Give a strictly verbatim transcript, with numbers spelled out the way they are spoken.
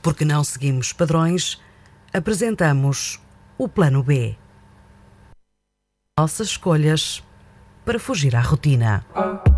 Porque não seguimos padrões, apresentamos o Plano B. Nossas escolhas para fugir à rotina.